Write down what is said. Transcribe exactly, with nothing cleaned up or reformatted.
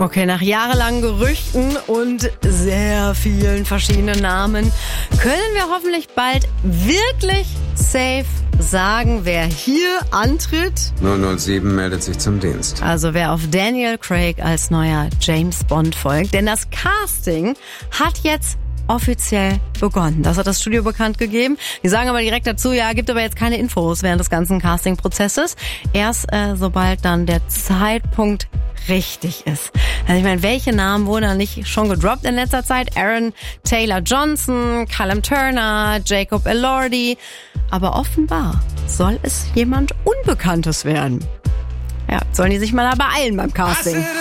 Okay, nach jahrelangen Gerüchten und sehr vielen verschiedenen Namen können wir hoffentlich bald wirklich safe sagen, wer hier antritt. null null sieben meldet sich zum Dienst. Also wer auf Daniel Craig als neuer James Bond folgt. Denn das Casting hat jetzt offiziell begonnen. Das hat das Studio bekannt gegeben. Die sagen aber direkt dazu, ja, gibt aber jetzt keine Infos während des ganzen Casting-Prozesses. Erst äh, sobald dann der Zeitpunkt richtig ist. Also ich meine, welche Namen wurden da nicht schon gedroppt in letzter Zeit? Aaron Taylor Johnson, Callum Turner, Jacob Elordi. Aber offenbar soll es jemand Unbekanntes werden. Ja, sollen die sich mal da beeilen beim Casting.